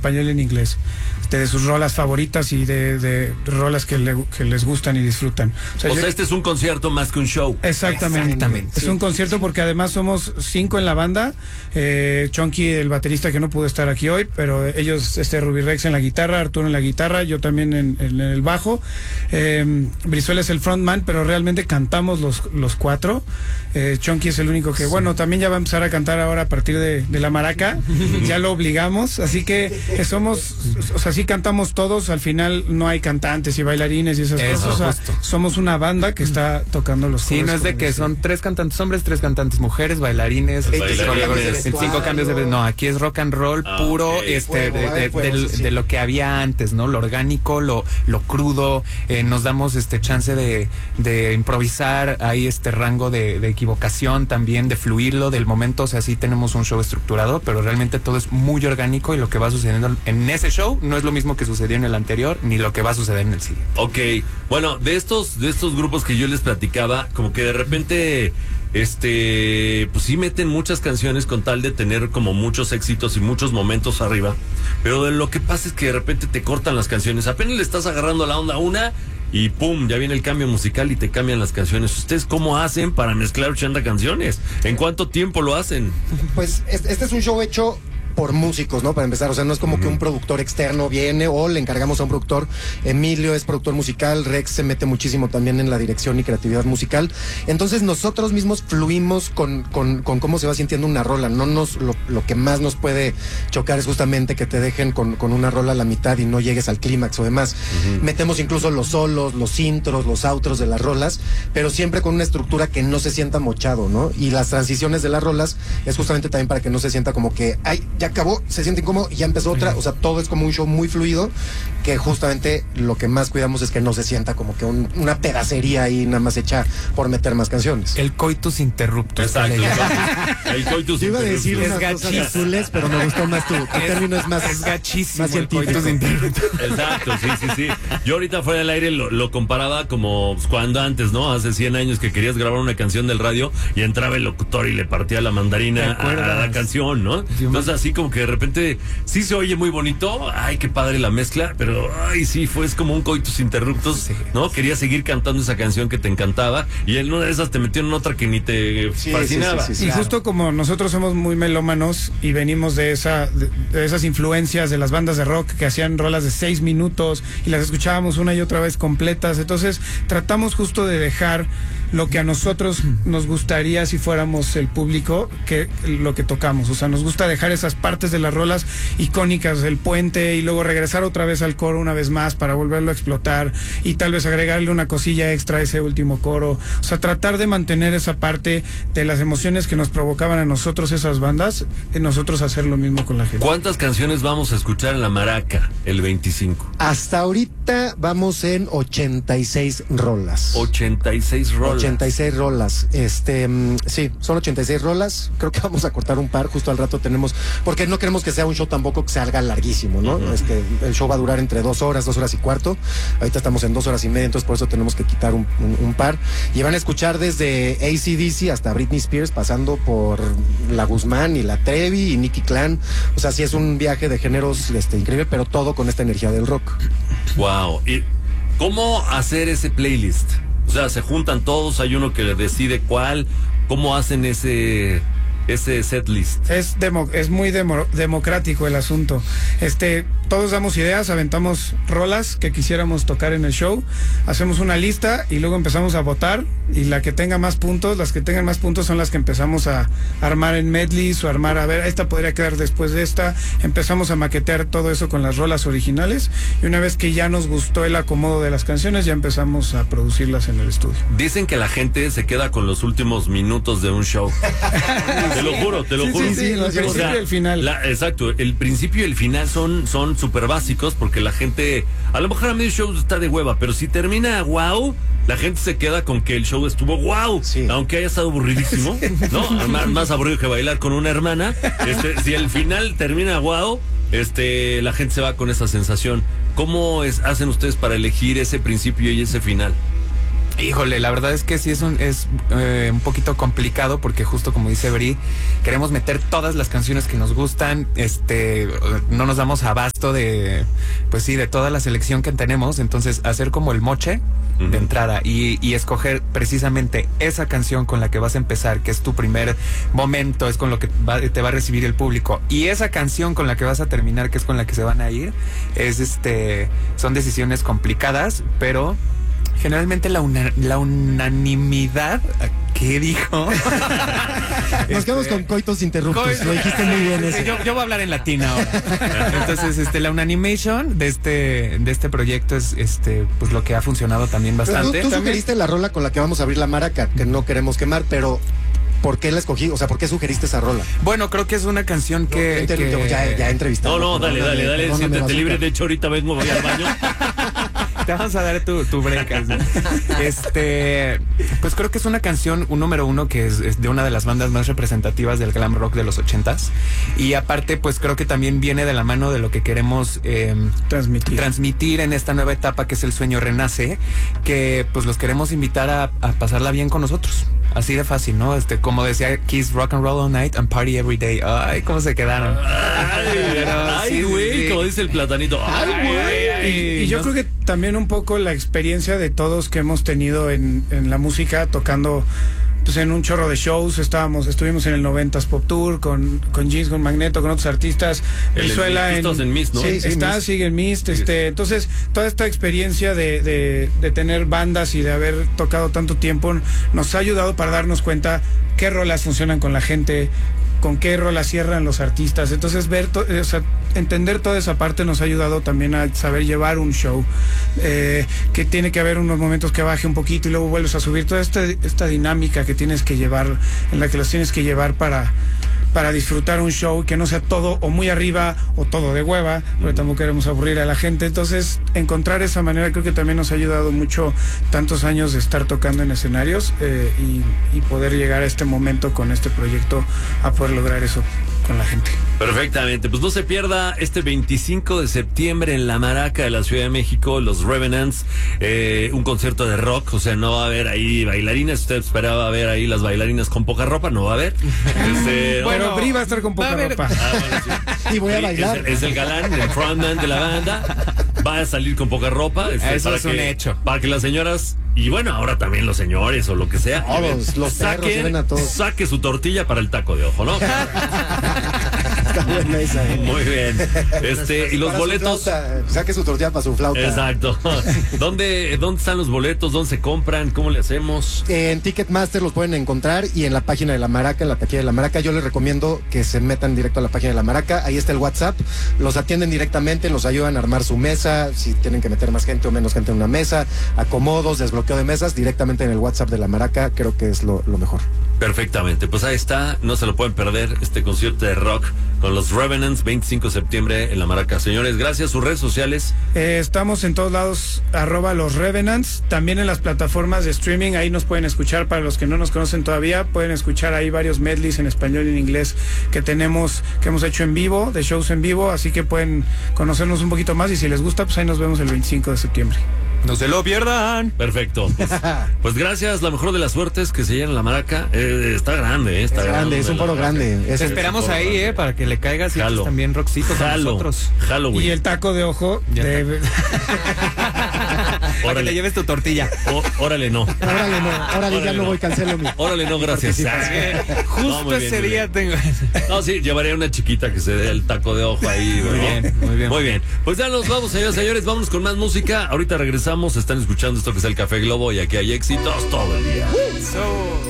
español y en inglés, de sus rolas favoritas y de rolas que les gustan y disfrutan. O sea, este es un concierto más que un show. Exactamente. Es un concierto porque además somos 5 en la banda. Chonky, el baterista que no pudo estar aquí hoy, pero ellos, Ruby Rex en la guitarra, Arturo en la guitarra, yo también en el bajo. Brizuela es el frontman, pero realmente cantamos los 4. Chonky es el único que, bueno, también ya va a empezar a cantar ahora a partir de la maraca. Ya lo obligamos, así que somos, o sea, sí cantamos todos, al final no hay cantantes y bailarines y esas cosas. O sea, somos una banda que está tocando los coros. Sí, no es de que son 3 cantantes hombres, 3 cantantes mujeres, bailarines, 5 cambios de... No, aquí es rock and roll puro, de lo que había antes, ¿no? Lo orgánico, lo crudo, nos damos chance de improvisar, hay rango de equivocación también, de fluirlo del momento, o sea, sí tenemos un show estructurado, pero realmente todo es muy orgánico y lo que va sucediendo en ese show no es lo mismo que sucedió en el anterior, ni lo que va a suceder en el siguiente. Ok, bueno, de estos grupos que yo les platicaba, como que de repente, pues sí meten muchas canciones con tal de tener como muchos éxitos y muchos momentos arriba, pero lo que pasa es que de repente te cortan las canciones, apenas le estás agarrando la onda a una y pum, ya viene el cambio musical y te cambian las canciones. ¿Ustedes cómo hacen para mezclar 80 canciones? ¿En cuánto tiempo lo hacen? Pues este es un show hecho por músicos, ¿no? Para empezar, o sea, no es como que un productor externo viene o le encargamos a un productor. Emilio es productor musical, Rex se mete muchísimo también en la dirección y creatividad musical. Entonces nosotros mismos fluimos con cómo se va sintiendo una rola. Lo que más nos puede chocar es justamente que te dejen con una rola a la mitad y no llegues al clímax o demás. Metemos incluso los solos, los intros, los outros de las rolas, pero siempre con una estructura que no se sienta mochado, ¿no? Y las transiciones de las rolas es justamente también para que no se sienta como que, ay, ya acabó, se siente incómodo y ya empezó otra. O sea, todo es como un show muy fluido, que justamente lo que más cuidamos es que no se sienta como que una pedacería ahí nada más hecha por meter más canciones. El coitus interruptus. Exacto. El coitus yo iba a decir interruptus. unas cosas azules, pero me gustó más tu término, es más gachísimo, más científico. Exacto, sí. Yo ahorita fuera del aire lo comparaba como cuando antes, ¿no? Hace 100 años que querías grabar una canción del radio y entraba el locutor y le partía la mandarina a la canción, ¿no? Entonces así como que de repente sí se oye muy bonito, ay, qué padre la mezcla, pero ay, sí, fue como un coitus interruptus, ¿no? Querías seguir cantando esa canción que te encantaba y en una de esas te metió en otra que ni te fascinaba. Y justo como nosotros somos muy melómanos y venimos de esas influencias de las bandas de rock que hacían rolas de 6 minutos y las escuchábamos una y otra vez completas, entonces tratamos justo de dejar lo que a nosotros nos gustaría si fuéramos el público, que lo que tocamos, o sea, nos gusta dejar esas partes de las rolas icónicas, el puente, y luego regresar otra vez al coro una vez más para volverlo a explotar y tal vez agregarle una cosilla extra a ese último coro, o sea, tratar de mantener esa parte de las emociones que nos provocaban a nosotros esas bandas, y nosotros hacer lo mismo con la gente. ¿Cuántas canciones vamos a escuchar en la Maraca el 25? Hasta ahorita vamos en 86 rolas. 86 rolas. 86 rolas. Sí, son 86 rolas. Creo que vamos a cortar un par, justo al rato tenemos, porque no queremos que sea un show tampoco que se haga larguísimo, ¿no? El show va a durar entre 2 horas, 2 horas y cuarto. Ahorita estamos en 2 horas y media, entonces por eso tenemos que quitar un par. Y van a escuchar desde AC/DC hasta Britney Spears, pasando por La Guzmán y La Trevi y Nicky Clan. O sea, sí es un viaje de géneros increíble, pero todo con esta energía del rock. Wow. ¿Y cómo hacer ese playlist? O sea, se juntan todos, hay uno que le decide cuál. ¿Cómo hacen ese setlist? Es muy democrático el asunto. Todos damos ideas, aventamos rolas que quisiéramos tocar en el show, hacemos una lista y luego empezamos a votar, y las que tengan más puntos son las que empezamos a armar en medleys o armar, a ver, esta podría quedar después de esta. Empezamos a maquetear todo eso con las rolas originales, y una vez que ya nos gustó el acomodo de las canciones, ya empezamos a producirlas en el estudio. Dicen que la gente se queda con los últimos minutos de un show. Te lo juro. Sí, el principio y el final. Exacto, el principio y el final son súper básicos, porque la gente, a lo mejor a medio show está de hueva, pero si termina wow, la gente se queda con que el show estuvo wow, aunque haya estado aburridísimo, ¿no? Más aburrido que bailar con una hermana. Si el final termina wow, la gente se va con esa sensación. ¿Cómo hacen ustedes para elegir ese principio y ese final? Híjole, la verdad es que sí es un poquito complicado porque justo como dice Bri, queremos meter todas las canciones que nos gustan, no nos damos abasto de toda la selección que tenemos, entonces hacer como el moche de entrada y escoger precisamente esa canción con la que vas a empezar, que es tu primer momento, es con lo que te va a recibir el público, y esa canción con la que vas a terminar, que es con la que se van a ir, son decisiones complicadas, pero generalmente la unanimidad, ¿qué dijo? Nos quedamos con coitus interruptus, lo dijiste muy bien eso. Yo voy a hablar en latín ahora. Entonces, la unanimation de este proyecto es pues lo que ha funcionado también bastante. Tú sugeriste la rola con la que vamos a abrir la maraca, que no queremos quemar, pero ¿por qué la escogí? O sea, ¿por qué sugeriste esa rola? Bueno, creo que es una canción que... Ya entrevistamos. No, dale, siéntate libre. De hecho, ahorita vengo, voy al baño. Te vamos a dar tu break. Pues creo que es una canción, un número uno, que es de una de las bandas más representativas del glam rock de los 80s. Y aparte, pues creo que también viene de la mano de lo que queremos transmitir en esta nueva etapa, que es El Sueño Renace, que pues los queremos invitar a pasarla bien con nosotros. Así de fácil, ¿no? Como decía Kiss, rock and roll all night and party every day. Ay, cómo se quedaron. Ay, güey, como dice el platanito. Ay, güey. Y yo creo que también un poco la experiencia de todos que hemos tenido en la música, tocando pues en un chorro de shows, estuvimos en el 90s Pop Tour con Jeans, con Magneto, con otros artistas, Brizuela en Mist, ¿no? Sí, sigue en Mist, entonces toda esta experiencia de tener bandas y de haber tocado tanto tiempo nos ha ayudado para darnos cuenta qué rolas funcionan con la gente, con qué rolas cierran los artistas. Entonces entender toda esa parte nos ha ayudado también a saber llevar un show, que tiene que haber unos momentos que baje un poquito y luego vuelves a subir, toda esta dinámica que tienes que llevar, en la que los tienes que llevar para disfrutar un show, que no sea todo o muy arriba o todo de hueva, porque tampoco queremos aburrir a la gente. Entonces, encontrar esa manera creo que también nos ha ayudado mucho, tantos años de estar tocando en escenarios, y poder llegar a este momento con este proyecto a poder lograr eso con la gente. Perfectamente, pues no se pierda este 25 de septiembre en la Maraca de la Ciudad de México, los Revenants, un concierto de rock, o sea, no va a haber ahí bailarines. Usted esperaba ver ahí las bailarinas con poca ropa, no va a haber. Pero Bri va a estar con poca ropa. Y voy a bailar. Es el galán, el frontman de la banda. Va a salir con poca ropa. Eso es un hecho. Para que las señoras, y bueno, ahora también los señores o lo que sea, los perros lleven a todos. Saque su tortilla para el taco de ojo, ¿no? Está buena esa. Muy bien. Y los boletos. Saque su tortilla para su flauta. Exacto. ¿Dónde están los boletos? ¿Dónde se compran? ¿Cómo le hacemos? En Ticketmaster los pueden encontrar, y en la página de la Maraca, en la taquilla de la Maraca. Yo les recomiendo que se metan directo a la página de la Maraca. Ahí está el WhatsApp. Los atienden directamente, los ayudan a armar su mesa, si tienen que meter más gente o menos gente en una mesa, acomodos, desbloqueo de mesas, directamente en el WhatsApp de la Maraca. Creo que es lo mejor. Perfectamente, pues ahí está, no se lo pueden perder, este concierto de rock con los Revenants, 25 de septiembre en la Maraca. Señores, gracias. Sus redes sociales. Estamos en todos lados, @los Revenants, también en las plataformas de streaming, ahí nos pueden escuchar. Para los que no nos conocen todavía, pueden escuchar ahí varios medleys en español y en inglés que hemos hecho en vivo, de shows en vivo, así que pueden conocernos un poquito más, y si les gusta, pues ahí nos vemos el 25 de septiembre. No se lo pierdan. Perfecto. Pues gracias, la mejor de las suertes, que se llene la Maraca. Está grande, está grande, es un foro grande. Te esperamos ahí, para que le caigas, y también rockcito con nosotros. Halloween. Y el taco de ojo. Para que le lleves tu tortilla. Órale, no. Órale, ya no voy, cancelo mi. Órale, no, gracias. Justo ese día tengo. No, sí, llevaré una chiquita que se dé el taco de ojo ahí. Muy bien. Pues ya nos vamos, señores, vámonos con más música. Ahorita regresamos, están escuchando esto que es el Café Globo, y aquí hay éxitos todo el día.